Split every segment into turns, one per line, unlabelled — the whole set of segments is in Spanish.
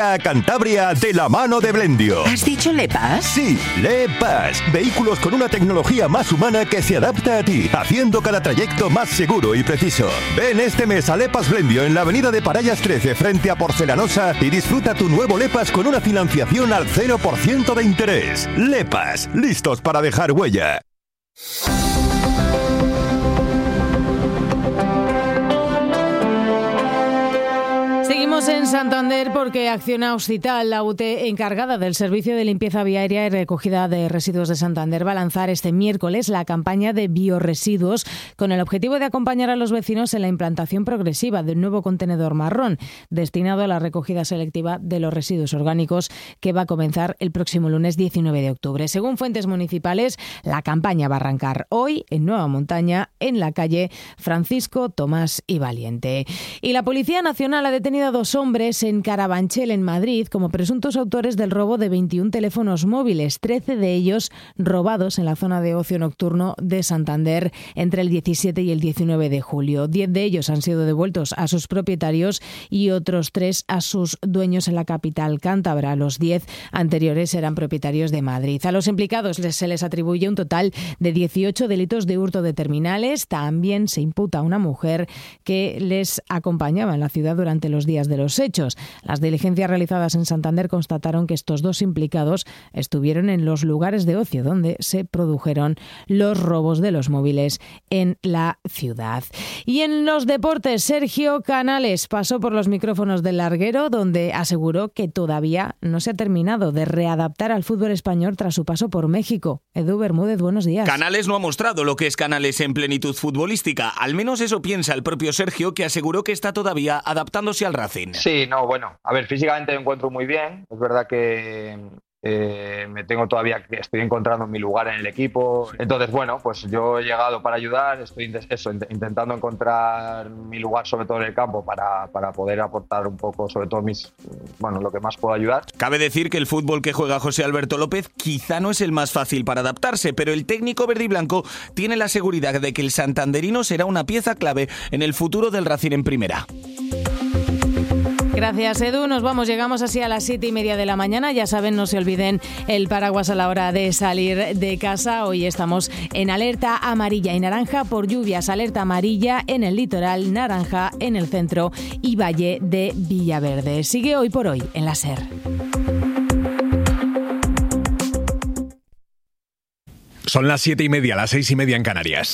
A Cantabria de la mano de Blendio.
¿Has dicho LePass?
Sí, LePass. Vehículos con una tecnología más humana que se adapta a ti, haciendo cada trayecto más seguro y preciso. Ven este mes a LePass Blendio en la avenida de Parallas 13 frente a Porcelanosa y disfruta tu nuevo LePass con una financiación al 0% de interés. LePass, listos para dejar huella.
Seguimos en Santander porque Acciona Hospital, la UT encargada del servicio de limpieza viaria y recogida de residuos de Santander, va a lanzar este miércoles la campaña de bioresiduos con el objetivo de acompañar a los vecinos en la implantación progresiva de un nuevo contenedor marrón destinado a la recogida selectiva de los residuos orgánicos que va a comenzar el próximo lunes 19 de octubre. Según fuentes municipales, la campaña va a arrancar hoy en Nueva Montaña, en la calle Francisco Tomás y Valiente. Y la Policía Nacional ha detenido a 2 hombres en Carabanchel, en Madrid, como presuntos autores del robo de 21 teléfonos móviles, 13 de ellos robados en la zona de ocio nocturno de Santander entre el 17 y el 19 de julio. 10 de ellos han sido devueltos a sus propietarios y otros 3 a sus dueños en la capital cántabra. Los 10 anteriores eran propietarios de Madrid. A los implicados se les atribuye un total de 18 delitos de hurto de terminales. También se imputa a una mujer que les acompañaba en la ciudad durante los días de los hechos. Las diligencias realizadas en Santander constataron que estos 2 implicados estuvieron en los lugares de ocio donde se produjeron los robos de los móviles en la ciudad. Y en los deportes, Sergio Canales pasó por los micrófonos del Larguero, donde aseguró que todavía no se ha terminado de readaptar al fútbol español tras su paso por México. Edu Bermúdez, buenos días.
Canales no ha mostrado lo que es Canales en plenitud futbolística. Al menos eso piensa el propio Sergio, que aseguró que está todavía adaptándose al Racing.
Sí, no, bueno, a ver, físicamente me encuentro muy bien. Es verdad que estoy encontrando mi lugar en el equipo. Entonces, bueno, pues yo he llegado para ayudar, estoy intentando encontrar mi lugar, sobre todo en el campo, para poder aportar un poco, sobre todo lo que más puedo ayudar.
Cabe decir que el fútbol que juega José Alberto López quizá no es el más fácil para adaptarse, pero el técnico verde y blanco tiene la seguridad de que el santanderino será una pieza clave en el futuro del Racing en primera.
Gracias, Edu. Llegamos así a las 7:30 de la mañana. Ya saben, no se olviden el paraguas a la hora de salir de casa. Hoy estamos en alerta amarilla y naranja por lluvias. Alerta amarilla en el litoral, naranja en el centro y valle de Villaverde. Sigue Hoy por Hoy en la SER.
Son las 7:30, las 6:30 en Canarias.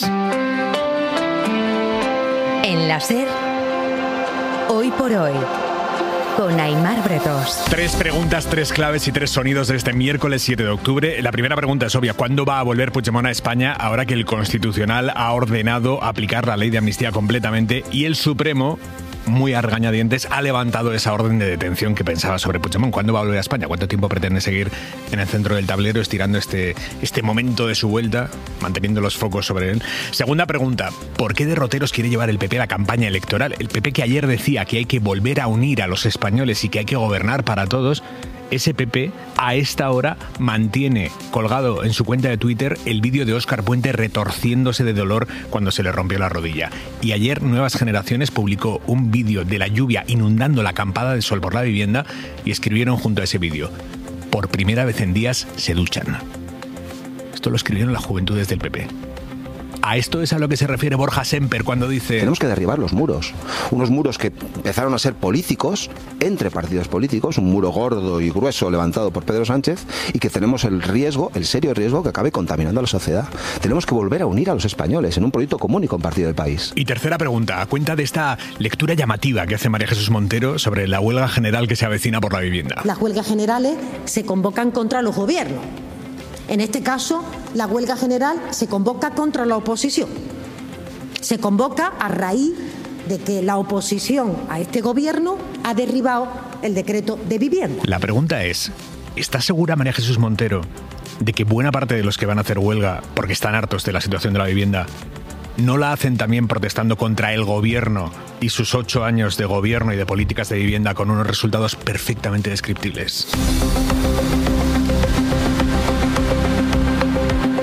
En la SER, Hoy por Hoy, con Aimar Bretos.
3 preguntas, 3 claves y 3 sonidos de este miércoles 7 de octubre. La primera pregunta es obvia. ¿Cuándo va a volver Puigdemont a España ahora que el Constitucional ha ordenado aplicar la ley de amnistía completamente y el Supremo, muy a regañadientes, ha levantado esa orden de detención que pensaba sobre Puigdemont? ¿Cuándo va a volver a España? ¿Cuánto tiempo pretende seguir en el centro del tablero estirando este momento de su vuelta, manteniendo los focos sobre él? Segunda pregunta, ¿por qué derroteros quiere llevar el PP a la campaña electoral? El PP, que ayer decía que hay que volver a unir a los españoles y que hay que gobernar para todos, ese PP a esta hora mantiene colgado en su cuenta de Twitter el vídeo de Óscar Puente retorciéndose de dolor cuando se le rompió la rodilla. Y ayer Nuevas Generaciones publicó un vídeo de la lluvia inundando la acampada de sol por la vivienda y escribieron junto a ese vídeo: por primera vez en días se duchan. Esto lo escribieron las juventudes del PP. A esto es a lo que se refiere Borja Semper cuando dice:
tenemos que derribar los muros. Unos muros que empezaron a ser políticos, entre partidos políticos, un muro gordo y grueso levantado por Pedro Sánchez, y que tenemos el serio riesgo que acabe contaminando a la sociedad. Tenemos que volver a unir a los españoles en un proyecto común y compartido del país.
Y tercera pregunta, a cuenta de esta lectura llamativa que hace María Jesús Montero sobre la huelga general que se avecina por la vivienda.
Las huelgas generales se convocan contra los gobiernos. En este caso, la huelga general se convoca contra la oposición. Se convoca a raíz de que la oposición a este gobierno ha derribado el decreto de vivienda.
La pregunta es, ¿está segura María Jesús Montero de que buena parte de los que van a hacer huelga porque están hartos de la situación de la vivienda no la hacen también protestando contra el gobierno y sus 8 años de gobierno y de políticas de vivienda con unos resultados perfectamente descriptibles?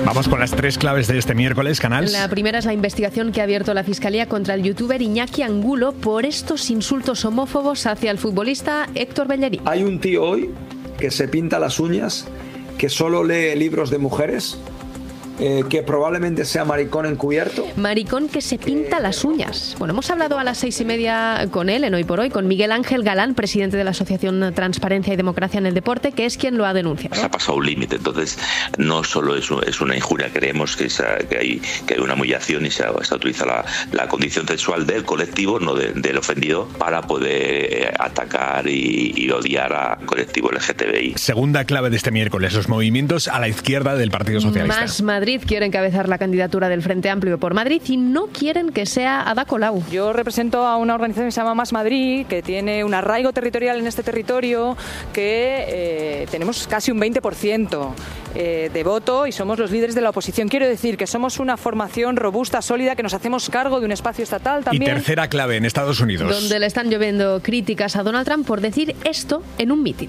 Vamos con las 3 claves de este miércoles, Canals.
La primera es la investigación que ha abierto la Fiscalía contra el youtuber Iñaki Angulo por estos insultos homófobos hacia el futbolista Héctor Bellerín.
Hay un tío hoy que se pinta las uñas, que solo lee libros de mujeres, que probablemente sea maricón encubierto.
Maricón que se pinta las uñas. Bueno, hemos hablado a las 6:30 con él, en Hoy por Hoy, con Miguel Ángel Galán, presidente de la Asociación Transparencia y Democracia en el Deporte, que es quien lo ha denunciado.
Se ha pasado un límite, entonces no solo es una injuria, creemos que hay una humillación y se utiliza la condición sexual del colectivo, no del ofendido, para poder atacar y odiar al colectivo LGTBI.
Segunda clave de este miércoles, los movimientos a la izquierda del Partido Socialista.
Más Madrid quiere encabezar la candidatura del Frente Amplio por Madrid y no quieren que sea Ada Colau.
Yo represento a una organización que se llama Más Madrid, que tiene un arraigo territorial en este territorio, que tenemos casi un 20% de voto y somos los líderes de la oposición. Quiero decir que somos una formación robusta, sólida, que nos hacemos cargo de un espacio estatal también.
Y tercera clave en Estados Unidos,
donde le están lloviendo críticas a Donald Trump por decir esto en un mitin.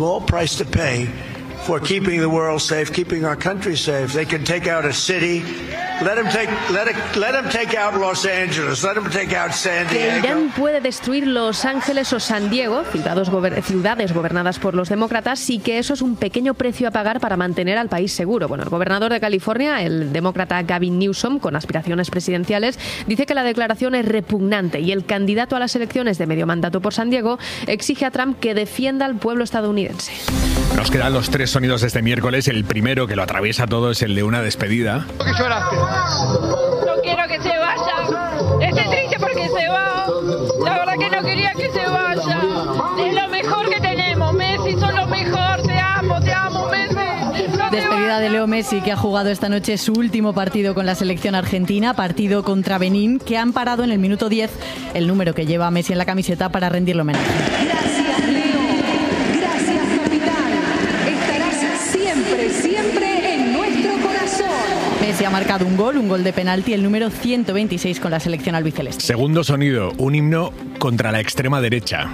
For keeping the world safe, keeping our country safe. They can take out a city. Let them take out Los Angeles. Let them take out San Diego.
Que Irán puede destruir Los Ángeles o San Diego, ciudades gobernadas por los demócratas, y que eso es un pequeño precio a pagar para mantener al país seguro. Bueno, el gobernador de California, el demócrata Gavin Newsom, con aspiraciones presidenciales, dice que la declaración es repugnante y el candidato a las elecciones de medio mandato por San Diego exige a Trump que defienda al pueblo estadounidense.
Nos quedan los 3 sonidos de este miércoles. El primero, que lo atraviesa todo, es el de una despedida.
¿Qué lloraste? No quiero que se vaya. Estoy triste porque se va. La verdad que no quería que se vaya. Es lo mejor que tenemos. Messi, son lo mejor. Te amo, Messi. No
Despedida de Leo Messi, que ha jugado esta noche su último partido con la selección argentina, partido contra Benín, que han parado en el minuto 10 el número que lleva Messi en la camiseta para rendirle homenaje.
Gracias, Leo. Gracias, capitán. Estarás siempre en nuestro corazón.
Messi ha marcado un gol de penalti, el número 126 con la selección albiceleste.
Segundo sonido, un himno contra la extrema derecha.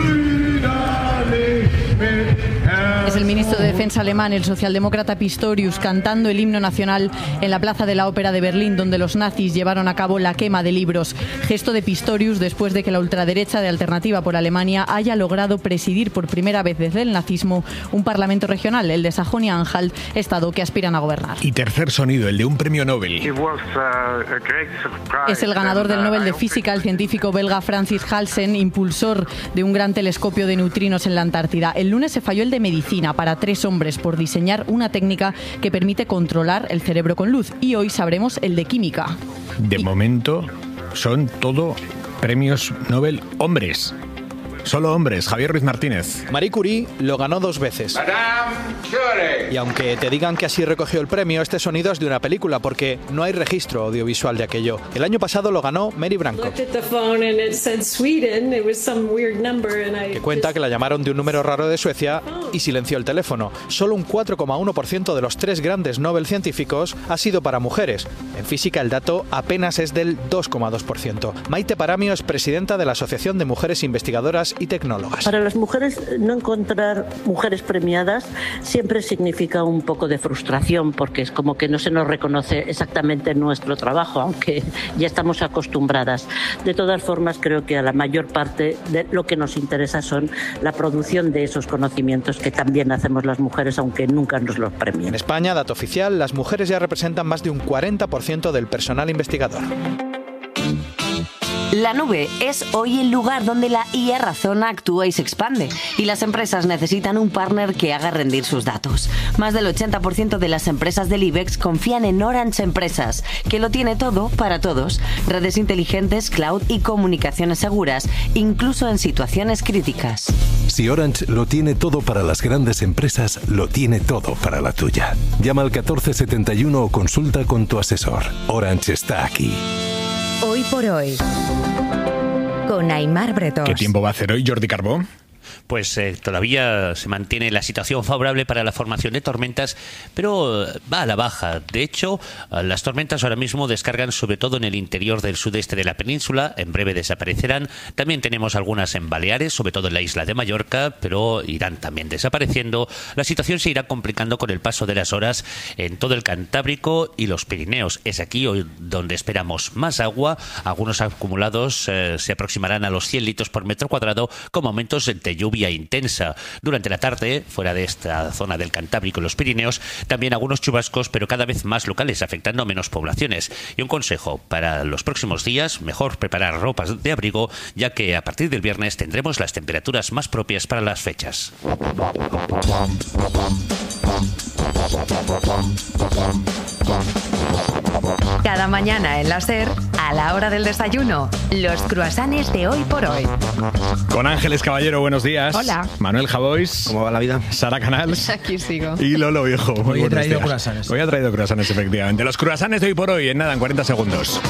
Es el ministro de Defensa alemán, el socialdemócrata Pistorius, cantando el himno nacional en la Plaza de la Ópera de Berlín, donde los nazis llevaron a cabo la quema de libros. Gesto de Pistorius después de que la ultraderecha de Alternativa por Alemania haya logrado presidir por primera vez desde el nazismo un parlamento regional, el de Sajonia-Anhalt, estado que aspiran a gobernar.
Y tercer sonido, el de un premio Nobel.
Es el ganador del Nobel de Física, el científico belga Francis Halsen, impulsor de un gran telescopio de neutrinos en la Antártida. El lunes se falló el de medicina para 3 hombres por diseñar una técnica que permite controlar el cerebro con luz. Y hoy sabremos el de química.
De momento son todo premios Nobel hombres. Solo hombres. Javier Ruiz Martínez.
Marie Curie lo ganó 2 veces. Y aunque te digan que así recogió el premio, este sonido es de una película porque no hay registro audiovisual de aquello. El año pasado lo ganó Mary Branco, que cuenta que la llamaron de un número raro de Suecia y silenció el teléfono. Solo un 4,1% de los 3 grandes Nobel científicos ha sido para mujeres. En física el dato apenas es del 2,2%. Maite Paramio es presidenta de la Asociación de Mujeres Investigadoras y Tecnólogas.
Para las mujeres, no encontrar mujeres premiadas siempre significa un poco de frustración, porque es como que no se nos reconoce exactamente nuestro trabajo, aunque ya estamos acostumbradas. De todas formas, creo que a la mayor parte de lo que nos interesa son la producción de esos conocimientos que también hacemos las mujeres, aunque nunca nos los premien.
En España, dato oficial, las mujeres ya representan más de un 40% del personal investigador.
La nube es hoy el lugar donde la IA razona, actúa y se expande, y las empresas necesitan un partner que haga rendir sus datos. Más del 80% de las empresas del IBEX confían en Orange Empresas, que lo tiene todo para todos: redes inteligentes, cloud y comunicaciones seguras, incluso en situaciones críticas.
Si Orange lo tiene todo para las grandes empresas, lo tiene todo para la tuya. Llama al 1471 o consulta con tu asesor. Orange está aquí.
Hoy por hoy, con Aimar Bretós.
¿Qué tiempo va a hacer hoy, Jordi Carbó?
Pues todavía se mantiene la situación favorable para la formación de tormentas, pero va a la baja. De hecho, las tormentas ahora mismo descargan sobre todo en el interior del sudeste de la península, en breve desaparecerán. También tenemos algunas en Baleares, sobre todo en la isla de Mallorca, pero irán también desapareciendo. La situación se irá complicando con el paso de las horas en todo el Cantábrico y los Pirineos. Es aquí hoy donde esperamos más agua. Algunos acumulados se aproximarán a los 100 litros por metro cuadrado, con momentos de lluvia intensa. Durante la tarde, fuera de esta zona del Cantábrico y los Pirineos, también algunos chubascos, pero cada vez más locales, afectando a menos poblaciones. Y un consejo para los próximos días: mejor preparar ropas de abrigo, ya que a partir del viernes tendremos las temperaturas más propias para las fechas.
Cada mañana en la SER, a la hora del desayuno, los cruasanes de Hoy por Hoy.
Con Ángeles Caballero, buenos días.
Hola.
Manuel Javois.
¿Cómo va la vida?
Sara Canals.
Aquí sigo.
Y Lolo Viejo.
Hoy he traído cruasanes.
Hoy ha traído cruasanes, efectivamente. Los cruasanes de Hoy por Hoy, en nada, en 40 segundos.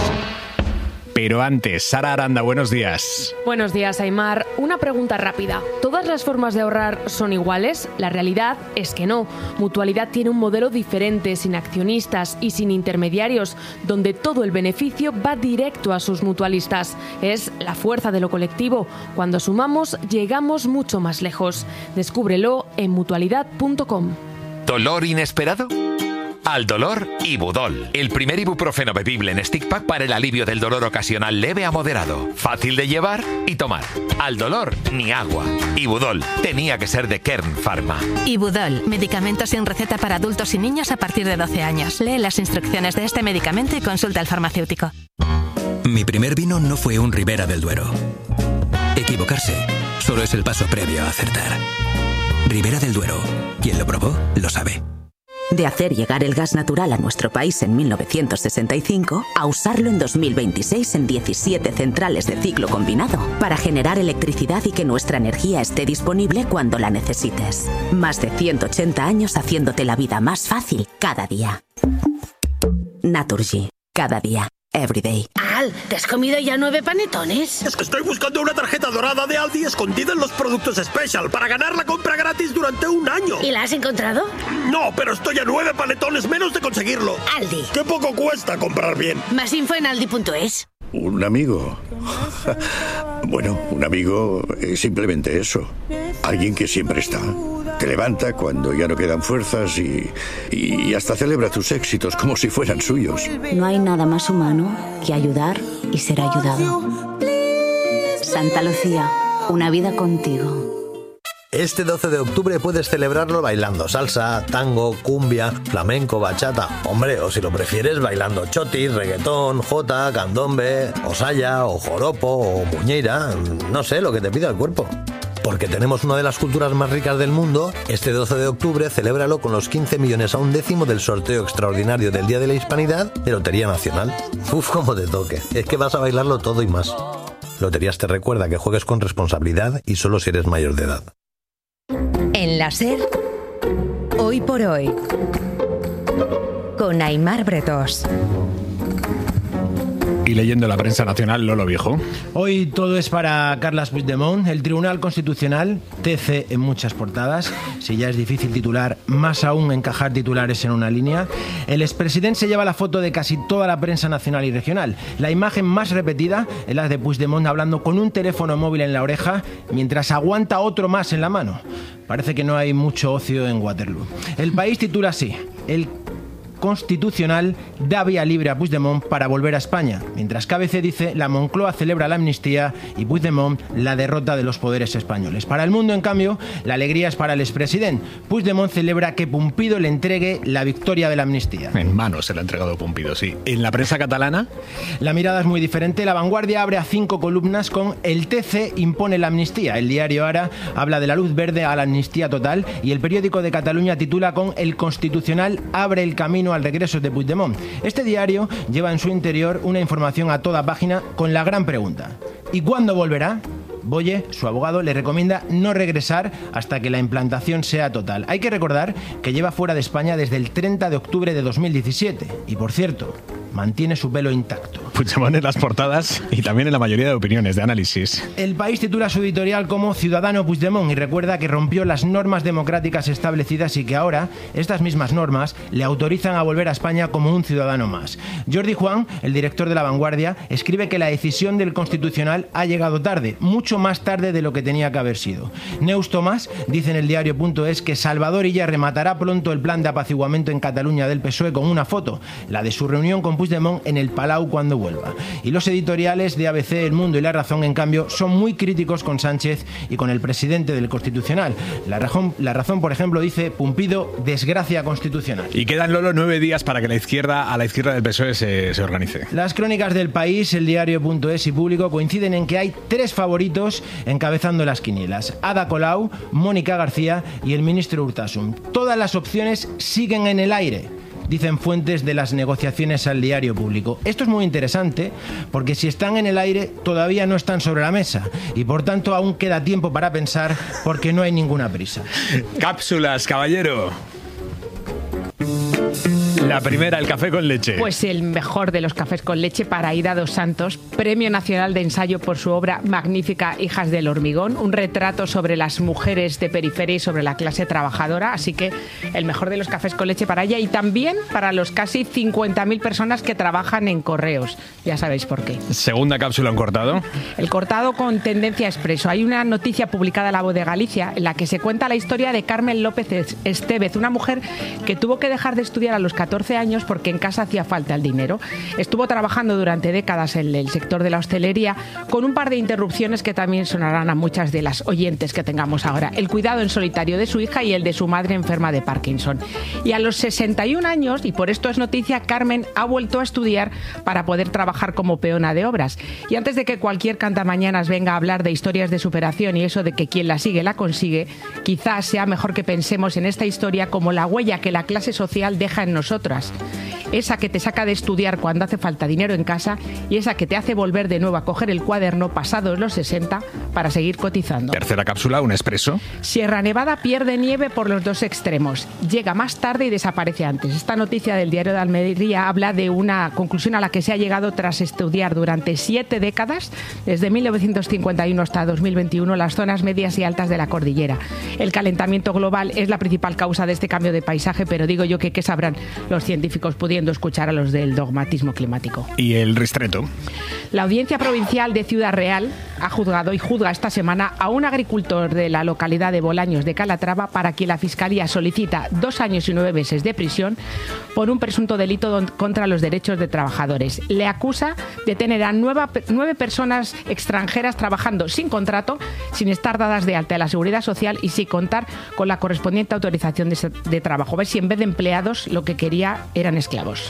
Pero antes, Sara Aranda, buenos días.
Buenos días, Aimar. Una pregunta rápida. ¿Todas las formas de ahorrar son iguales? La realidad es que no. Mutualidad tiene un modelo diferente, sin accionistas y sin intermediarios, donde todo el beneficio va directo a sus mutualistas. Es la fuerza de lo colectivo. Cuando sumamos, llegamos mucho más lejos. Descúbrelo en mutualidad.com.
¿Dolor inesperado? Al dolor, Ibudol, el primer ibuprofeno bebible en stick pack para el alivio del dolor ocasional leve a moderado. Fácil de llevar y tomar. Al dolor, ni agua. Ibudol, tenía que ser de Kern Pharma.
Ibudol, medicamento sin receta para adultos y niños a partir de 12 años. Lee las instrucciones de este medicamento y consulta al farmacéutico.
Mi primer vino no fue un Ribera del Duero. Equivocarse solo es el paso previo a acertar. Ribera del Duero, quien lo probó, lo sabe.
De hacer llegar el gas natural a nuestro país en 1965 a usarlo en 2026 en 17 centrales de ciclo combinado para generar electricidad y que nuestra energía esté disponible cuando la necesites. Más de 180 años haciéndote la vida más fácil cada día. Naturgy. Cada día. Everyday.
Al, ¿te has comido ya 9 panetones?
Es que estoy buscando una tarjeta dorada de Aldi escondida en los productos Special para ganar la compra gratis durante un año.
¿Y la has encontrado?
No, pero estoy a 9 panetones menos de conseguirlo.
Aldi.
Qué poco cuesta comprar bien.
Más info en aldi.es.
¿Un amigo? Bueno, un amigo es simplemente eso. Alguien que siempre está. Te levanta cuando ya no quedan fuerzas y hasta celebra tus éxitos como si fueran suyos.
No hay nada más humano que ayudar y ser ayudado. Santa Lucía, una vida contigo.
Este 12 de octubre puedes celebrarlo bailando salsa, tango, cumbia, flamenco, bachata. Hombre, o si lo prefieres, bailando chotis, reggaetón, jota, candombe, o saya, o joropo, o muñeira. No sé, lo que te pida el cuerpo. Porque tenemos una de las culturas más ricas del mundo, este 12 de octubre celébralo con los 15 millones a un décimo del sorteo extraordinario del Día de la Hispanidad de Lotería Nacional. Uf, cómo te toque. Es que vas a bailarlo todo y más. Loterías te recuerda que juegues con responsabilidad y solo si eres mayor de edad.
En la SER, Hoy por Hoy, con Aimar Bretós.
Y leyendo la prensa nacional, Lolo Viejo.
Hoy todo es para Carles Puigdemont. El Tribunal Constitucional, TC en muchas portadas. Si ya es difícil titular, más aún encajar titulares en una línea. El expresidente se lleva la foto de casi toda la prensa nacional y regional. La imagen más repetida es la de Puigdemont hablando con un teléfono móvil en la oreja mientras aguanta otro más en la mano. Parece que no hay mucho ocio en Waterloo. El País titula así: el Constitucional da vía libre a Puigdemont para volver a España, mientras KBC dice la Moncloa celebra la amnistía y Puigdemont la derrota de los poderes españoles. Para El Mundo, en cambio, la alegría es para el expresidente. Puigdemont celebra que Pumpido le entregue la victoria de la amnistía.
En mano se la ha entregado Pumpido, sí. ¿En la prensa catalana?
La mirada es muy diferente. La Vanguardia abre a 5 columnas con el TC impone la amnistía. El diario Ara habla de la luz verde a la amnistía total y el periódico de Cataluña titula con el Constitucional abre el camino al regreso de Puigdemont. Este diario lleva en su interior una información a toda página con la gran pregunta: ¿y cuándo volverá? Boye, su abogado, le recomienda no regresar hasta que la implantación sea total. Hay que recordar que lleva fuera de España desde el 30 de octubre de 2017 y, por cierto, mantiene su pelo intacto.
Puigdemont en las portadas y también en la mayoría de opiniones, de análisis.
El País titula su editorial como Ciudadano Puigdemont y recuerda que rompió las normas democráticas establecidas y que ahora estas mismas normas le autorizan a volver a España como un ciudadano más. Jordi Juan, el director de La Vanguardia, escribe que la decisión del Constitucional ha llegado tarde, mucho más tarde de lo que tenía que haber sido. Neus Tomás dice en el diario.es que Salvador Illa rematará pronto el plan de apaciguamiento en Cataluña del PSOE con una foto, la de su reunión con Puigdemont en el Palau cuando vuelva. Y los editoriales de ABC, El Mundo y La Razón, en cambio, son muy críticos con Sánchez y con el presidente del Constitucional. La Razón, por ejemplo, dice: Pumpido, desgracia constitucional.
Y quedan, Lolo, 9 días para que a la izquierda del PSOE se organice.
Las crónicas del País, el diario.es y Público coinciden en que hay 3 favoritos encabezando las quinielas: Ada Colau, Mónica García y el ministro Urtasun. Todas las opciones siguen en el aire, dicen fuentes de las negociaciones al diario Público. Esto es muy interesante porque si están en el aire todavía no están sobre la mesa y por tanto aún queda tiempo para pensar porque no hay ninguna prisa.
Cápsulas, caballero. La primera, el café con leche.
Pues el mejor de los cafés con leche para Ida dos Santos, Premio Nacional de Ensayo por su obra magnífica Hijas del Hormigón, un retrato sobre las mujeres de periferia y sobre la clase trabajadora, así que el mejor de los cafés con leche para ella y también para los casi 50.000 personas que trabajan en correos. Ya sabéis por qué.
Segunda cápsula, un cortado.
El cortado con tendencia expreso. Hay una noticia publicada en La Voz de Galicia en la que se cuenta la historia de Carmen López Estevez, una mujer que tuvo que dejar de estudiar a los 14 años porque en casa hacía falta el dinero. Estuvo trabajando durante décadas en el sector de la hostelería con un par de interrupciones que también sonarán a muchas de las oyentes que tengamos ahora: el cuidado en solitario de su hija y el de su madre enferma de Parkinson. Y a los 61 años, y por esto es noticia, Carmen ha vuelto a estudiar para poder trabajar como peona de obras. Y antes de que cualquier cantamañanas venga a hablar de historias de superación y eso de que quien la sigue la consigue, quizás sea mejor que pensemos en esta historia como la huella que la clase social deja en nosotros. Esa que te saca de estudiar cuando hace falta dinero en casa y esa que te hace volver de nuevo a coger el cuaderno pasados los 60 para seguir cotizando.
Tercera cápsula, un expreso.
Sierra Nevada pierde nieve por los dos extremos. Llega más tarde y desaparece antes. Esta noticia del diario de Almería habla de una conclusión a la que se ha llegado tras estudiar durante 7 décadas, desde 1951 hasta 2021, las zonas medias y altas de la cordillera. El calentamiento global es la principal causa de este cambio de paisaje, pero digo yo que ¿qué sabrán los científicos pudiendo escuchar a los del dogmatismo climático?
Y el ristreto.
La Audiencia Provincial de Ciudad Real ha juzgado y juzga esta semana a un agricultor de la localidad de Bolaños de Calatrava para quien la Fiscalía solicita 2 años y 9 meses de prisión por un presunto delito contra los derechos de trabajadores. Le acusa de tener a 9 personas extranjeras trabajando sin contrato, sin estar dadas de alta a la Seguridad Social y sin contar con la correspondiente autorización de trabajo. A ver si en vez de empleados lo que quería eran esclavos.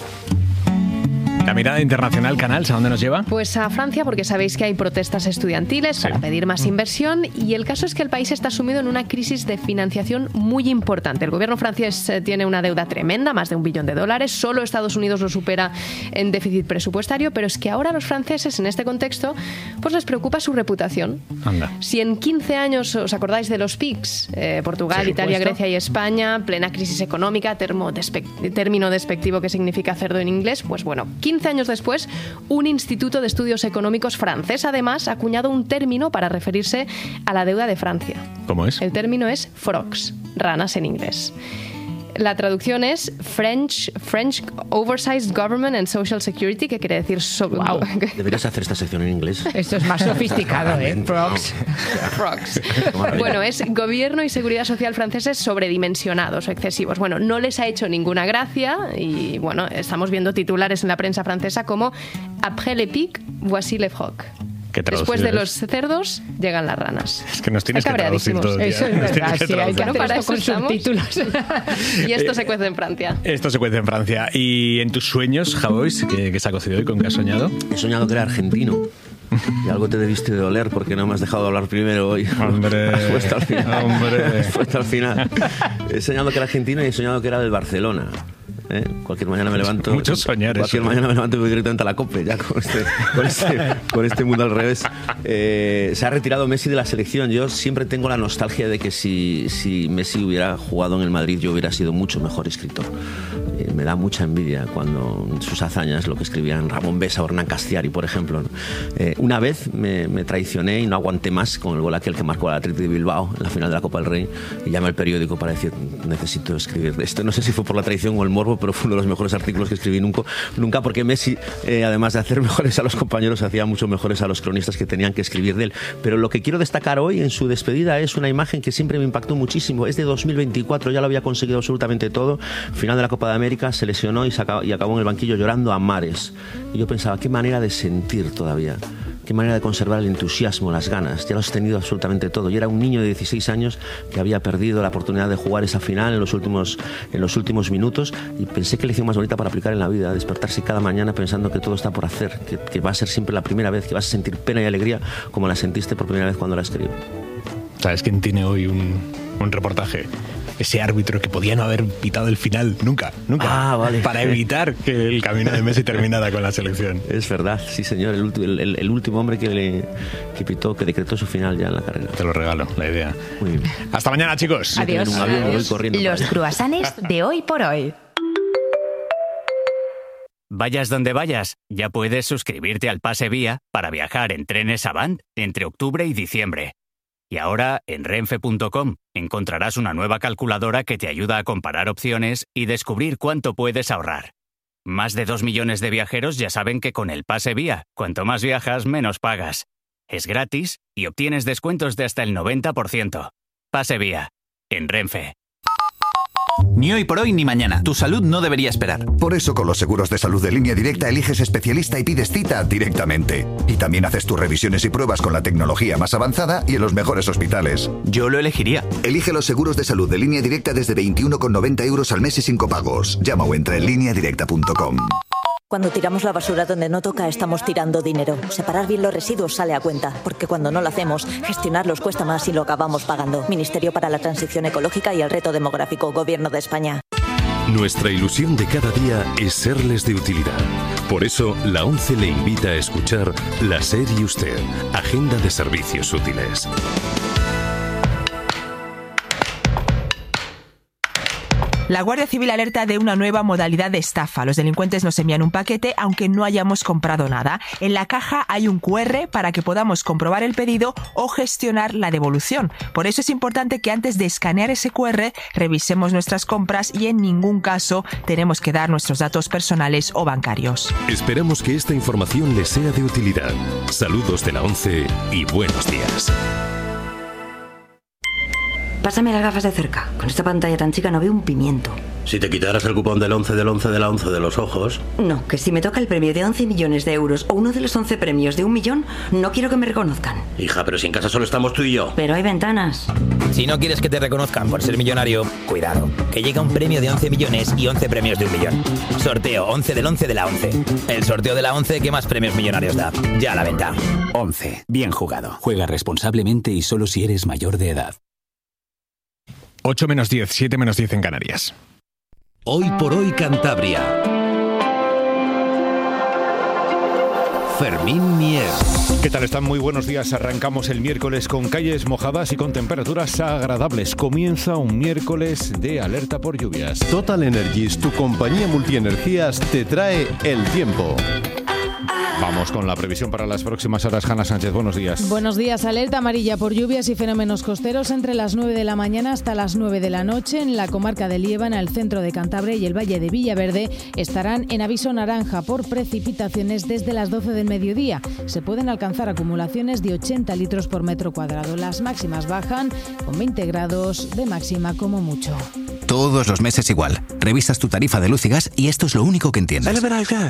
La mirada internacional, Canals, ¿a dónde nos lleva?
Pues a Francia, porque sabéis que hay protestas estudiantiles para pedir más inversión y el caso es que el país está sumido en una crisis de financiación muy importante. El gobierno francés tiene una deuda tremenda, más de $1 billón. Solo Estados Unidos lo supera en déficit presupuestario, pero es que ahora a los franceses en este contexto pues les preocupa su reputación.
Anda.
Si en 15 años os acordáis de los PICs, Portugal, Italia, Grecia y España, plena crisis económica, término despectivo que significa cerdo en inglés, pues bueno, 15 años después, un instituto de estudios económicos francés, además, ha acuñado un término para referirse a la deuda de Francia.
¿Cómo es?
El término es frogs, ranas en inglés. La traducción es French Oversized Government and Social Security, que quiere decir...
Wow. Deberías hacer esta sección en inglés.
Esto es más sofisticado, ¿eh? Frogs.
Frogs. Bueno, es gobierno y seguridad social franceses sobredimensionados o excesivos. Bueno, no les ha hecho ninguna gracia y, bueno, estamos viendo titulares en la prensa francesa como Après les pics, voici les frogs. Después de los cerdos llegan las ranas.
Es que nos tienes que traducir todo.
Eso es verdad, sí, hay que hacer esto con subtítulos.
Y esto se cuece en Francia.
Esto se cuece en Francia. ¿Y en tus sueños, Javois, qué se ha cocido hoy? ¿Con qué has soñado?
He soñado que era argentino. Y algo te debiste de doler porque no me has dejado hablar primero hoy.
Hombre,
fue hasta el final.
Hombre.
Fue hasta el final. He soñado que era argentino y he soñado que era del Barcelona. Cualquier mañana me levanto.
Muchos soñar.
Cualquier mañana me levanto y voy directamente a la COPE, ya con este mundo al revés. Se ha retirado Messi de la selección. Yo siempre tengo la nostalgia de que si Messi hubiera jugado en el Madrid, yo hubiera sido mucho mejor escritor. Me da mucha envidia cuando sus hazañas, lo que escribían Ramón Besa o Hernán Castiari, por ejemplo, ¿no? Una vez me traicioné y no aguanté más con el gol aquel que marcó al Athletic de Bilbao en la final de la Copa del Rey, y llamé al periódico para decir, necesito escribir de esto. No sé si fue por la traición o el morbo, pero fue uno de los mejores artículos que escribí nunca, porque Messi, además de hacer mejores a los compañeros, hacía mucho mejores a los cronistas que tenían que escribir de él. Pero lo que quiero destacar hoy en su despedida es una imagen que siempre me impactó muchísimo. Es de 2024, ya lo había conseguido absolutamente todo. Final de la Copa de América, se lesionó y acabó en el banquillo llorando a mares. Y yo pensaba, qué manera de sentir todavía, qué manera de conservar el entusiasmo, las ganas. Ya lo has tenido absolutamente todo. Y era un niño de 16 años que había perdido la oportunidad de jugar esa final en los últimos minutos, y pensé que lección más bonita para aplicar en la vida, despertarse cada mañana pensando que todo está por hacer, que va a ser siempre la primera vez, que vas a sentir pena y alegría como la sentiste por primera vez cuando la escribí.
¿Sabes quién tiene hoy un reportaje? Ese árbitro que podía no haber pitado el final nunca,
vale.
Para evitar que el camino de Messi terminara con la selección.
Es verdad, sí señor, el último hombre que decretó su final ya en la carrera.
Te lo regalo, la idea.
Muy bien.
Hasta mañana, chicos.
Adiós.
Los cruasanes de hoy por hoy.
Vayas donde vayas, ya puedes suscribirte al Pase Vía para viajar en trenes Avant entre octubre y diciembre. Y ahora, en renfe.com, encontrarás una nueva calculadora que te ayuda a comparar opciones y descubrir cuánto puedes ahorrar. Más de 2 millones de viajeros ya saben que con el Pase Vía, cuanto más viajas, menos pagas. Es gratis y obtienes descuentos de hasta el 90%. Pase Vía, en Renfe.
Ni hoy por hoy ni mañana. Tu salud no debería esperar.
Por eso con los seguros de salud de Línea Directa eliges especialista y pides cita directamente. Y también haces tus revisiones y pruebas con la tecnología más avanzada y en los mejores hospitales.
Yo lo elegiría.
Elige los seguros de salud de Línea Directa desde 21,90 € al mes y sin copagos. Llama o entra en lineadirecta.com.
Cuando tiramos la basura donde no toca, estamos tirando dinero. Separar bien los residuos sale a cuenta, porque cuando no lo hacemos, gestionarlos cuesta más y lo acabamos pagando. Ministerio para la Transición Ecológica y el Reto Demográfico, Gobierno de España.
Nuestra ilusión de cada día es serles de utilidad. Por eso, la ONCE le invita a escuchar La SER y Usted, Agenda de Servicios Útiles.
La Guardia Civil alerta de una nueva modalidad de estafa. Los delincuentes nos envían un paquete aunque no hayamos comprado nada. En la caja hay un QR para que podamos comprobar el pedido o gestionar la devolución. Por eso es importante que antes de escanear ese QR revisemos nuestras compras y en ningún caso tenemos que dar nuestros datos personales o bancarios.
Esperamos que esta información les sea de utilidad. Saludos de la ONCE y buenos días.
Pásame las gafas de cerca. Con esta pantalla tan chica no veo un pimiento.
Si te quitaras el cupón del 11 del 11 de la 11 de los ojos...
No, que si me toca el premio de 11 millones de euros o uno de los 11 premios de 1 millón, no quiero que me reconozcan.
Hija, pero si en casa solo estamos tú y yo.
Pero hay ventanas.
Si no quieres que te reconozcan por ser millonario, cuidado, que llega un premio de 11 millones y 11 premios de 1 millón. Sorteo 11 del 11 de la 11. El sorteo de la 11 que más premios millonarios da. Ya a la venta.
11. Bien jugado. Juega responsablemente y solo si eres mayor de edad.
8 menos 10, 7 menos 10 en Canarias.
Hoy por hoy Cantabria. Fermín Mier.
¿Qué tal están? Muy buenos días. Arrancamos el miércoles con calles mojadas y con temperaturas agradables. Comienza un miércoles de alerta por lluvias.
Total Energies, tu compañía multienergías, te trae el tiempo.
Vamos con la previsión para las próximas horas. Hanna Sánchez, buenos días.
Buenos días. Alerta amarilla por lluvias y fenómenos costeros entre las 9 de la mañana hasta las 9 de la noche. En la comarca de Liébana, el centro de Cantabria y el valle de Villaverde estarán en aviso naranja por precipitaciones desde las 12 del mediodía. Se pueden alcanzar acumulaciones de 80 litros por metro cuadrado. Las máximas bajan con 20 grados de máxima como mucho.
Todos los meses igual. Revisas tu tarifa de luz y gas y esto es lo único que entiendes.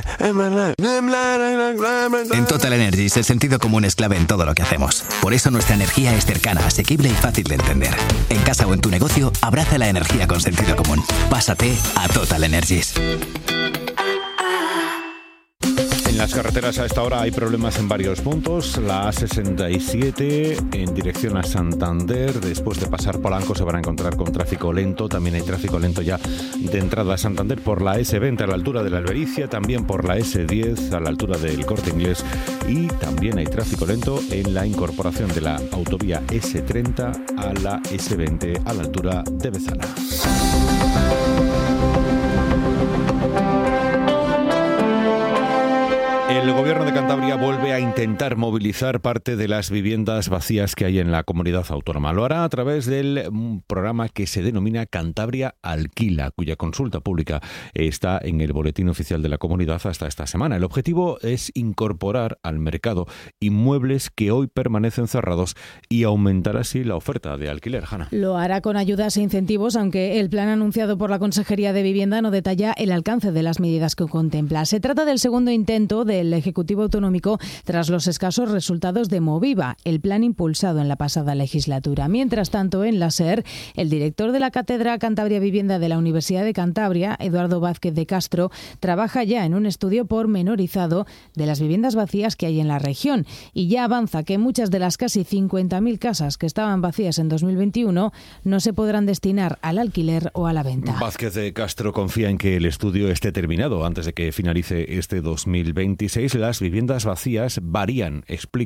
En Total Energies el sentido común es clave en todo lo que hacemos. Por eso nuestra energía es cercana, asequible y fácil de entender. En casa o en tu negocio, abraza la energía con sentido común. Pásate a Total Energies.
En las carreteras a esta hora hay problemas en varios puntos. La A67 en dirección a Santander, después de pasar Polanco se van a encontrar con tráfico lento. También hay tráfico lento ya de entrada a Santander por la S20 a la altura de la Albericia, también por la S10 a la altura del Corte Inglés, y también hay tráfico lento en la incorporación de la autovía S30 a la S20 a la altura de Bezana. El Gobierno de Cantabria vuelve a intentar movilizar parte de las viviendas vacías que hay en la comunidad autónoma. Lo hará a través del programa que se denomina Cantabria Alquila, cuya consulta pública está en el boletín oficial de la comunidad hasta esta semana. El objetivo es incorporar al mercado inmuebles que hoy permanecen cerrados y aumentar así la oferta de alquiler. Hanna.
Lo hará con ayudas e incentivos, aunque el plan anunciado por la Consejería de Vivienda no detalla el alcance de las medidas que contempla. Se trata del segundo intento del Ejecutivo Autonómico tras los escasos resultados de Moviva, el plan impulsado en la pasada legislatura. Mientras tanto, en la SER, el director de la Cátedra Cantabria Vivienda de la Universidad de Cantabria, Eduardo Vázquez de Castro, trabaja ya en un estudio pormenorizado de las viviendas vacías que hay en la región y ya avanza que muchas de las casi 50.000 casas que estaban vacías en 2021 no se podrán destinar al alquiler o a la venta.
Vázquez de Castro confía en que el estudio esté terminado antes de que finalice este 2026. Las viviendas vacías varían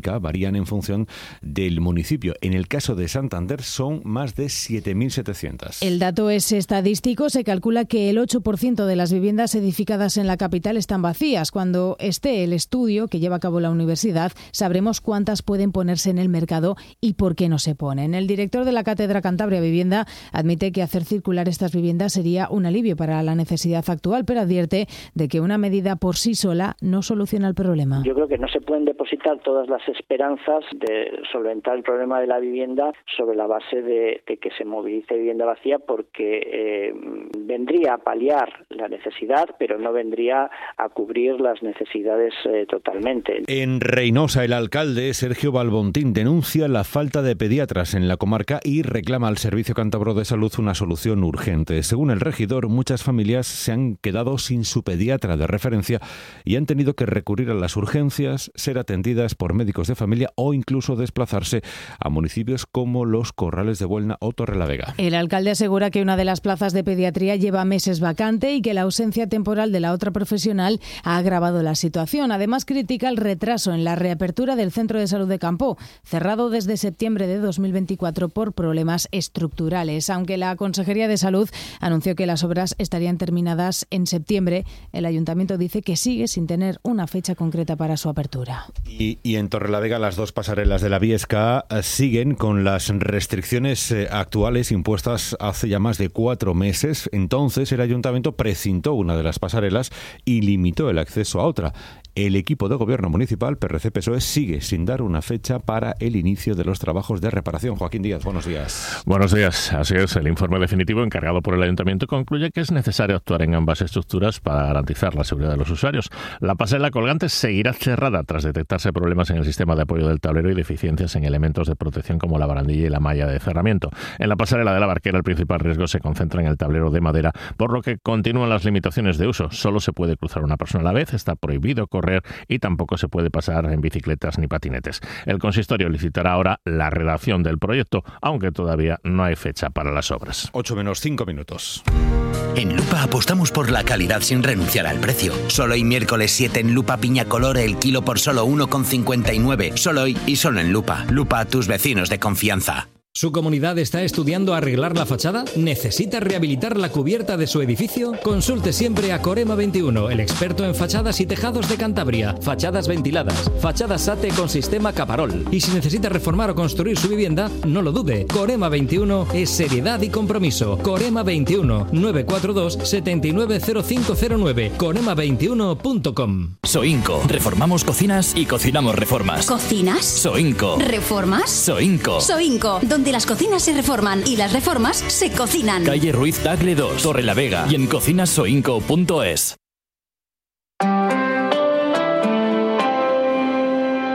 en función del municipio. En el caso de Santander son más de 7.700.
El dato es estadístico. Se calcula que el 8% de las viviendas edificadas en la capital están vacías. Cuando esté el estudio que lleva a cabo la universidad, sabremos cuántas pueden ponerse en el mercado y por qué no se ponen. El director de la Cátedra Cantabria Vivienda admite que hacer circular estas viviendas sería un alivio para la necesidad actual, pero advierte de que una medida por sí sola no soluciona el problema.
Yo creo que no se pueden depositar todas las esperanzas de solventar el problema de la vivienda sobre la base de que se movilice vivienda vacía, porque vendría a paliar la necesidad, pero no vendría a cubrir las necesidades totalmente.
En Reynosa, el alcalde Sergio Balbontín denuncia la falta de pediatras en la comarca y reclama al Servicio Cántabro de Salud una solución urgente. Según el regidor, muchas familias se han quedado sin su pediatra de referencia y han tenido que recurrir a las urgencias, ser atendidas por médicos de familia o incluso desplazarse a municipios como Los Corrales de Buelna o Torrelavega.
El alcalde asegura que una de las plazas de pediatría lleva meses vacante y que la ausencia temporal de la otra profesional ha agravado la situación. Además, critica el retraso en la reapertura del Centro de Salud de Campó, cerrado desde septiembre de 2024 por problemas estructurales. Aunque la Consejería de Salud anunció que las obras estarían terminadas en septiembre, el Ayuntamiento dice que sigue sin tener una fecha concreta para su apertura.
Y en Torrelavega las dos pasarelas de la Viesca siguen con las restricciones actuales impuestas hace ya más de 4 meses. Entonces el Ayuntamiento precintó una de las pasarelas y limitó el acceso a otra. El equipo de gobierno municipal, PRC-PSOE, sigue sin dar una fecha para el inicio de los trabajos de reparación. Joaquín Díaz, buenos días.
Buenos días. Así es, el informe definitivo encargado por el Ayuntamiento concluye que es necesario actuar en ambas estructuras para garantizar la seguridad de los usuarios. La pasarela colgante seguirá cerrada tras detectarse problemas en el sistema de apoyo del tablero y deficiencias en elementos de protección como la barandilla y la malla de cerramiento. En la pasarela de la Barquera el principal riesgo se concentra en el tablero de madera, por lo que continúan las limitaciones de uso. Solo se puede cruzar una persona a la vez, está prohibido correr y tampoco se puede pasar en bicicletas ni patinetes. El consistorio licitará ahora la redacción del proyecto, aunque todavía no hay fecha para las obras.
8 menos 5 minutos.
En Lupa apostamos por la calidad sin renunciar al precio. Solo hoy miércoles 7 en Lupa piña color el kilo por solo 1,59. Solo hoy y solo en Lupa. Lupa, tus vecinos de confianza.
¿Su comunidad está estudiando arreglar la fachada? ¿Necesita rehabilitar la cubierta de su edificio? Consulte siempre a Corema 21, el experto en fachadas y tejados de Cantabria. Fachadas ventiladas, fachadas SATE con sistema Caparol. Y si necesita reformar o construir su vivienda, no lo dude. Corema 21 es seriedad y compromiso. Corema 21 942 790509. Corema21.com.
Soinco. Reformamos cocinas y cocinamos reformas.
¿Cocinas?
Soinco.
¿Reformas?
Soinco.
Soinco, donde las cocinas se reforman y las reformas se cocinan.
Calle Ruiz Tagle 2, Torrelavega y en cocinasoinco.es.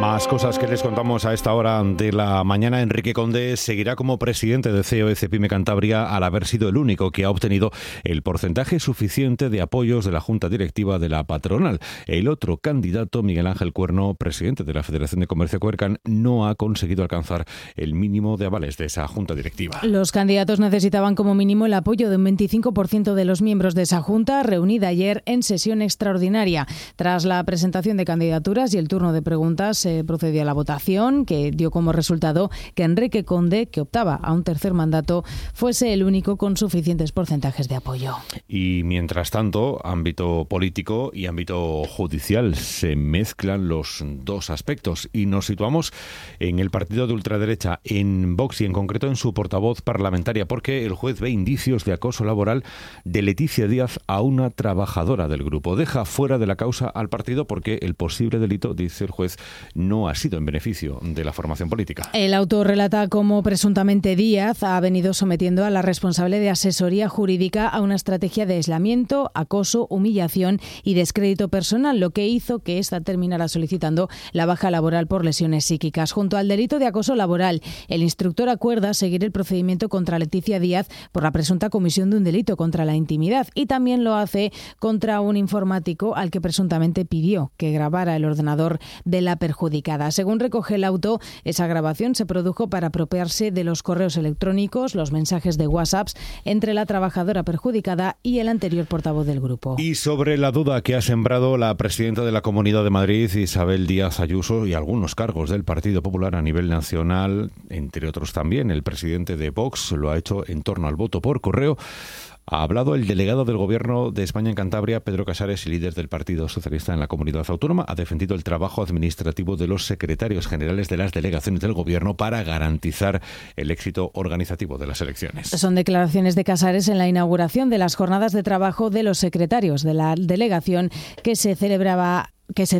Más cosas que les contamos a esta hora de la mañana. Enrique Conde seguirá como presidente de COE-CEPIME Cantabria al haber sido el único que ha obtenido el porcentaje suficiente de apoyos de la Junta Directiva de la patronal. El otro candidato, Miguel Ángel Cuerno, presidente de la Federación de Comercio Cuercan, no ha conseguido alcanzar el mínimo de avales de esa Junta Directiva.
Los candidatos necesitaban como mínimo el apoyo de un 25% de los miembros de esa Junta, reunida ayer en sesión extraordinaria. Tras la presentación de candidaturas y el turno de preguntas, se procedió a la votación, que dio como resultado que Enrique Conde, que optaba a un tercer mandato, fuese el único con suficientes porcentajes de apoyo.
Y mientras tanto, ámbito político y ámbito judicial, se mezclan los dos aspectos y nos situamos en el partido de ultraderecha, en Vox y en concreto en su portavoz parlamentaria, porque el juez ve indicios de acoso laboral de Leticia Díaz a una trabajadora del grupo. Deja fuera de la causa al partido porque el posible delito, dice el juez, no ha sido en beneficio de la formación política.
El autor relata cómo presuntamente Díaz ha venido sometiendo a la responsable de asesoría jurídica a una estrategia de aislamiento, acoso, humillación y descrédito personal, lo que hizo que ésta terminara solicitando la baja laboral por lesiones psíquicas. Junto al delito de acoso laboral, el instructor acuerda seguir el procedimiento contra Leticia Díaz por la presunta comisión de un delito contra la intimidad y también lo hace contra un informático al que presuntamente pidió que grabara el ordenador de la perjudicada. Según recoge el auto, esa grabación se produjo para apropiarse de los correos electrónicos, los mensajes de WhatsApp entre la trabajadora perjudicada y el anterior portavoz del grupo.
Y sobre la duda que ha sembrado la presidenta de la Comunidad de Madrid, Isabel Díaz Ayuso, y algunos cargos del Partido Popular a nivel nacional, entre otros también el presidente de Vox, lo ha hecho en torno al voto por correo. Ha hablado el delegado del Gobierno de España en Cantabria, Pedro Casares, y líder del Partido Socialista en la Comunidad Autónoma. Ha defendido el trabajo administrativo de los secretarios generales de las delegaciones del Gobierno para garantizar el éxito organizativo de las elecciones.
Son declaraciones de Casares en la inauguración de las jornadas de trabajo de los secretarios de la delegación que se celebra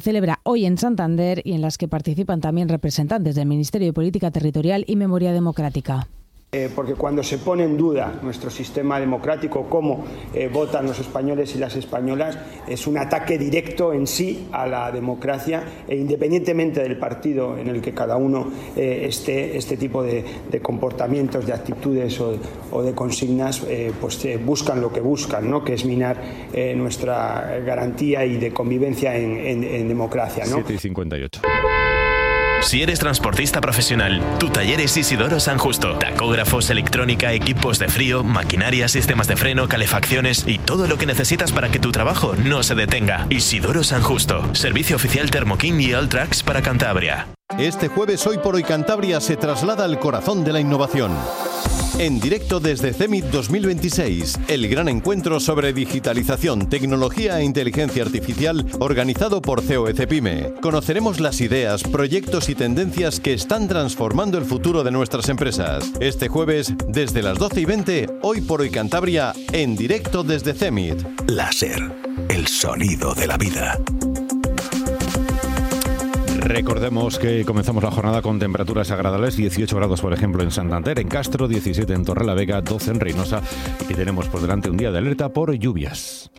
hoy en Santander y en las que participan también representantes del Ministerio de Política Territorial y Memoria Democrática.
Porque cuando se pone en duda nuestro sistema democrático, cómo votan los españoles y las españolas, es un ataque directo en sí a la democracia e independientemente del partido en el que cada uno esté, este tipo de comportamientos, de actitudes o de consignas, buscan lo que buscan, ¿no? Que es minar nuestra garantía y de convivencia en democracia, ¿no?
7:58.
Si eres transportista profesional, tu taller es Isidoro San Justo. Tacógrafos, electrónica, equipos de frío, maquinaria, sistemas de freno, calefacciones y todo lo que necesitas para que tu trabajo no se detenga. Isidoro San Justo. Servicio oficial Thermoking y Alltrax para Cantabria.
Este jueves Hoy por Hoy Cantabria se traslada al corazón de la innovación. En directo desde CEMIT 2026, el gran encuentro sobre digitalización, tecnología e inteligencia artificial organizado por COE-CEPIME. Conoceremos las ideas, proyectos y tendencias que están transformando el futuro de nuestras empresas. Este jueves, desde las 12:20, Hoy por Hoy Cantabria, en directo desde CEMIT.
Láser, el sonido de la vida.
Recordemos que comenzamos la jornada con temperaturas agradables, 18 grados por ejemplo en Santander, en Castro, 17 en Torrelavega, 12 en Reynosa y tenemos por delante un día de alerta por lluvias.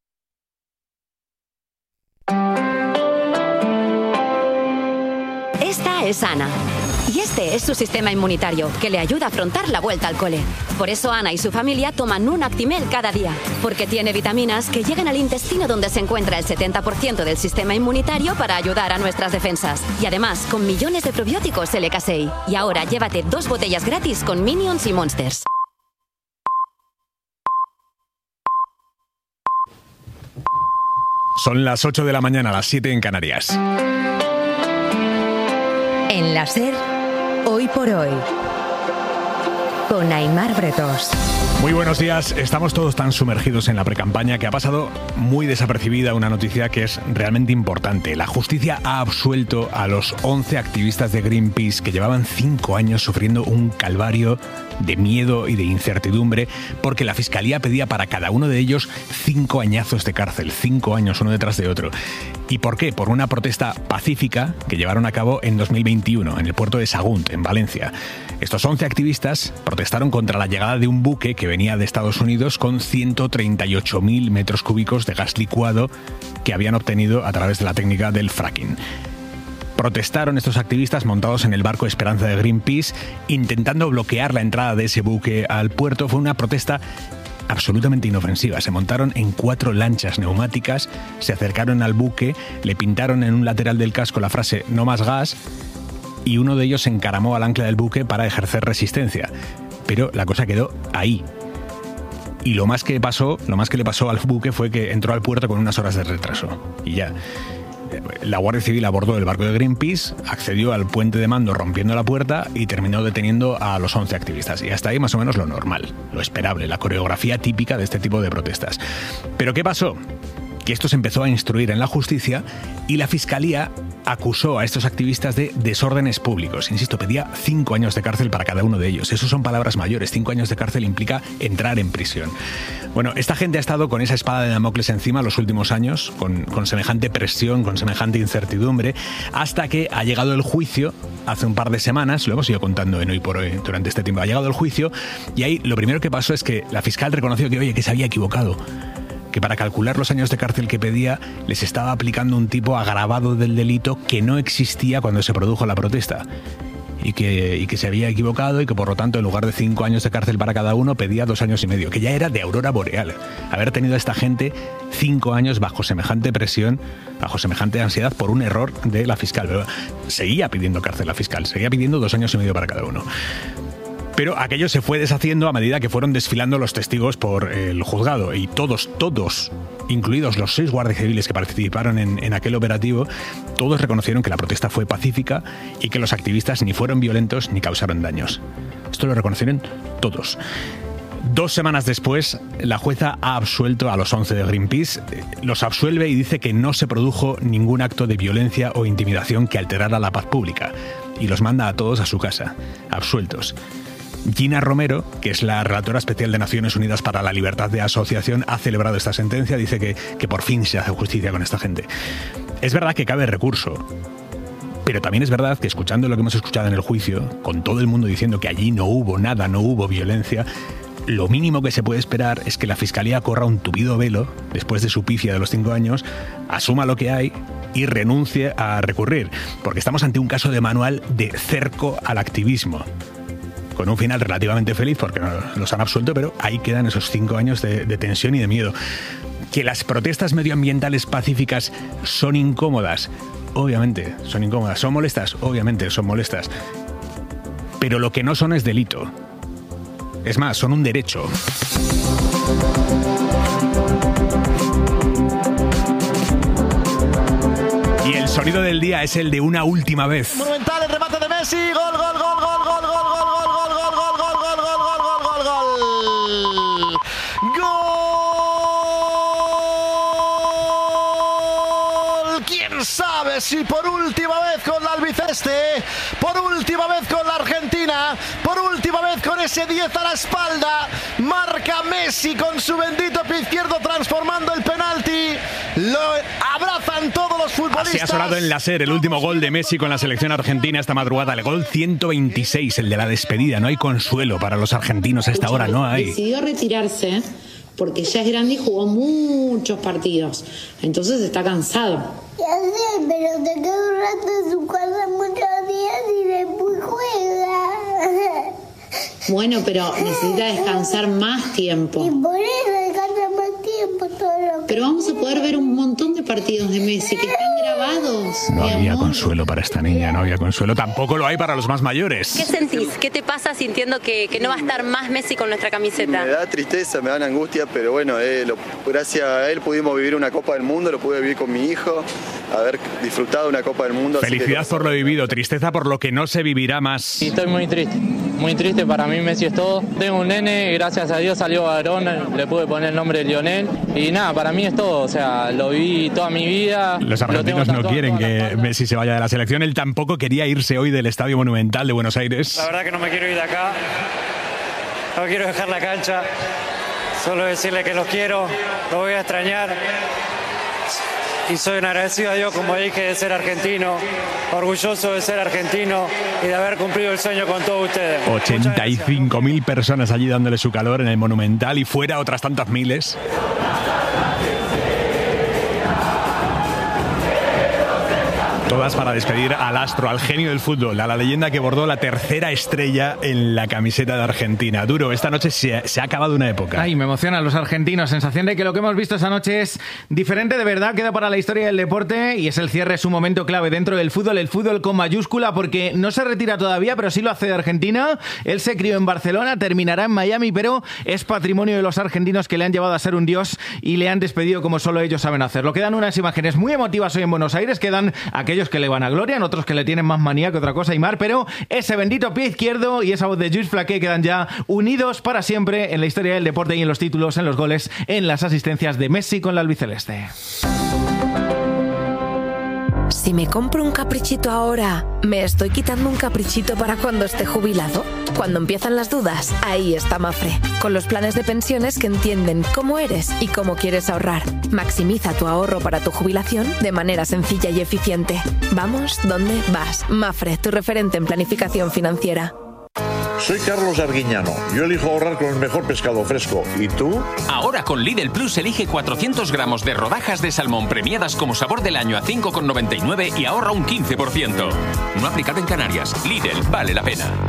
Esta es Ana. Y este es su sistema inmunitario, que le ayuda a afrontar la vuelta al cole. Por eso Ana y su familia toman un Actimel cada día, porque tiene vitaminas que llegan al intestino donde se encuentra el 70% del sistema inmunitario para ayudar a nuestras defensas. Y además, con millones de probióticos LK6. Y ahora llévate 2 botellas gratis con Minions y Monsters.
Son las 8 de la mañana, las 7 en Canarias.
En la SER, Hoy por Hoy, con Aimar Bretos.
Muy buenos días. Estamos todos tan sumergidos en la precampaña que ha pasado muy desapercibida una noticia que es realmente importante. La justicia ha absuelto a los 11 activistas de Greenpeace que llevaban 5 años sufriendo un calvario de miedo y de incertidumbre porque la Fiscalía pedía para cada uno de ellos 5 añazos de cárcel, 5 años uno detrás de otro. ¿Y por qué? Por una protesta pacífica que llevaron a cabo en 2021 en el puerto de Sagunt, en Valencia. Estos 11 activistas protestaron contra la llegada de un buque que venía de Estados Unidos con 138.000 metros cúbicos de gas licuado que habían obtenido a través de la técnica del fracking. protestaron estos activistas montados en el barco Esperanza de Greenpeace, intentando bloquear la entrada de ese buque al puerto. Fue una protesta absolutamente inofensiva. Se montaron en 4 lanchas neumáticas, se acercaron al buque, le pintaron en un lateral del casco la frase "no más gas", y uno de ellos se encaramó al ancla del buque para ejercer resistencia. Pero la cosa quedó ahí. Y lo más que le pasó al buque fue que entró al puerto con unas horas de retraso. Y ya. La Guardia Civil abordó el barco de Greenpeace, accedió al puente de mando rompiendo la puerta y terminó deteniendo a los 11 activistas. Y hasta ahí más o menos lo normal, lo esperable, la coreografía típica de este tipo de protestas. ¿Pero qué pasó? Que esto se empezó a instruir en la justicia y la Fiscalía acusó a estos activistas de desórdenes públicos. Insisto, pedía 5 años de cárcel para cada uno de ellos. Eso son palabras mayores. 5 años de cárcel implica entrar en prisión. Bueno, esta gente ha estado con esa espada de Damocles encima los últimos años, con semejante presión, con semejante incertidumbre, hasta que ha llegado el juicio hace un par de semanas. Lo hemos ido contando en Hoy por Hoy durante este tiempo. Ha llegado el juicio y ahí lo primero que pasó es que la fiscal reconoció que se había equivocado, que para calcular los años de cárcel que pedía les estaba aplicando un tipo agravado del delito que no existía cuando se produjo la protesta. Y que se había equivocado y que por lo tanto en lugar de 5 años de cárcel para cada uno pedía 2 años y medio, que ya era de aurora boreal. Haber tenido a esta gente 5 años bajo semejante presión, bajo semejante ansiedad por un error de la fiscal. Pero seguía pidiendo cárcel la fiscal, seguía pidiendo 2 años y medio para cada uno. Pero aquello se fue deshaciendo a medida que fueron desfilando los testigos por el juzgado y todos, incluidos los 6 guardias civiles que participaron en aquel operativo, todos reconocieron que la protesta fue pacífica y que los activistas ni fueron violentos ni causaron daños. Esto lo reconocieron todos. 2 semanas después, la jueza ha absuelto a los 11 de Greenpeace, los absuelve y dice que no se produjo ningún acto de violencia o intimidación que alterara la paz pública y los manda a todos a su casa, absueltos. Gina Romero, que es la relatora especial de Naciones Unidas para la Libertad de Asociación, ha celebrado esta sentencia, dice que por fin se hace justicia con esta gente. Es verdad que cabe recurso, pero también es verdad que escuchando lo que hemos escuchado en el juicio, con todo el mundo diciendo que allí no hubo nada, no hubo violencia, lo mínimo que se puede esperar es que la Fiscalía corra un tupido velo, después de su pifia de los 5 años, asuma lo que hay y renuncie a recurrir, porque estamos ante un caso de manual de cerco al activismo. Con un final relativamente feliz porque los han absuelto, pero ahí quedan esos 5 años de tensión y de miedo. Que las protestas medioambientales pacíficas son incómodas, obviamente son incómodas. ¿Son molestas? Obviamente son molestas. Pero lo que no son es delito. Es más, son un derecho. Y el sonido del día es el de una última vez.
Monumental el remate de Messi, gol, gol, gol, gol, gol, gol, gol, gol, gol, gol, gol, gol, gol, gol, gol, gol, gol. Gol. ¿Quién sabe si por última vez con la albiceleste, por última vez con la Argentina, por última vez con ese 10 a la espalda, marca Messi con su bendito pie izquierdo transformando el penalti? Lo abrazan todos los futbolistas.
Así ha sonado en la SER el último gol de Messi con la selección argentina esta madrugada, el gol 126, el de la despedida. No hay consuelo para los argentinos a esta hora, no hay.
Decidió retirarse porque ya es grande y jugó muchos partidos, entonces está cansado.
Ya sé, pero te queda un rato en su casa muchos días y después juega.
Bueno, pero necesita descansar más tiempo.
Y por eso descansa más tiempo todo lo que...
Pero vamos a poder ver un montón de partidos de Messi que están grabados.
No había consuelo para esta niña, no había consuelo. Tampoco lo hay para los más mayores.
¿Qué sentís? ¿Qué te pasa sintiendo que no va a estar más Messi con nuestra camiseta?
Me da tristeza, me da angustia, pero bueno, gracias a él pudimos vivir una Copa del Mundo, lo pude vivir con mi hijo, haber disfrutado una Copa del Mundo.
Felicidad por lo vivido, tristeza por lo que no se vivirá más.
Y estoy muy triste, para mí Messi es todo. Tengo un nene, gracias a Dios salió varón, le pude poner el nombre de Lionel y nada, para mí es todo, o sea, lo viví toda mi vida.
Los argentinos no quieren que Messi se vaya de la selección, él tampoco quería irse hoy del Estadio Monumental de Buenos Aires.
La verdad que no me quiero ir de acá, no quiero dejar la cancha, solo decirle que los quiero, los voy a extrañar. Y soy un agradecido a Dios, como dije, de ser argentino, orgulloso de ser argentino y de haber cumplido el sueño con todos ustedes.
85.000 personas allí dándole su calor en el Monumental y fuera otras tantas miles. todas para despedir al astro, al genio del fútbol, a la leyenda que bordó la tercera estrella en la camiseta de Argentina. Duro, esta noche se ha acabado una época.
Ay, me emocionan los argentinos. Sensación de que lo que hemos visto esa noche es diferente de verdad, queda para la historia del deporte y es el cierre, es un momento clave dentro del fútbol, el fútbol con mayúscula, porque no se retira todavía, pero sí lo hace de Argentina. Él se crió en Barcelona, terminará en Miami, pero es patrimonio de los argentinos que le han llevado a ser un dios y le han despedido como solo ellos saben hacerlo. Quedan unas imágenes muy emotivas hoy en Buenos Aires, quedan aquellos que le van a gloria, otros que le tienen más manía que otra cosa, Aimar, pero ese bendito pie izquierdo y esa voz de Lluís Flaqué quedan ya unidos para siempre en la historia del deporte y en los títulos, en los goles, en las asistencias de Messi con la albiceleste.
Si me compro un caprichito ahora, ¿me estoy quitando un caprichito para cuando esté jubilado? Cuando empiezan las dudas, ahí está Mafre, con los planes de pensiones que entienden cómo eres y cómo quieres ahorrar. Maximiza tu ahorro para tu jubilación de manera sencilla y eficiente. Vamos, ¿dónde vas? Mafre, tu referente en planificación financiera.
Soy Carlos Arguiñano. Yo elijo ahorrar con el mejor pescado fresco. ¿Y tú?
Ahora con Lidl Plus elige 400 gramos de rodajas de salmón premiadas como sabor del año a 5,99 y ahorra un 15%. No aplicado en Canarias. Lidl, vale la pena.